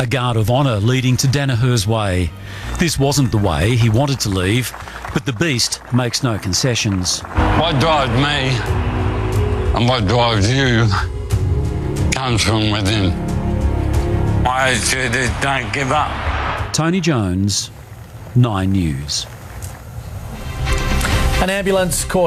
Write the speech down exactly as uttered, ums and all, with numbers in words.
guard of honour leading to Danaher's way. This wasn't the way he wanted to leave, but the beast makes no concessions. What drives me and what drives you comes from within. My attitude is don't give up. Tony Jones, Nine News. An ambulance caught